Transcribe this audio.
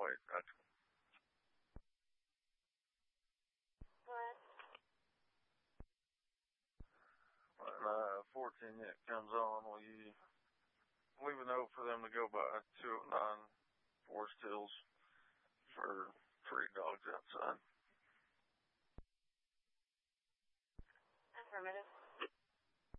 wait. When 14 yet comes on, will you leave a note for them to go by 209 Forest Hills for free dogs outside? Affirmative.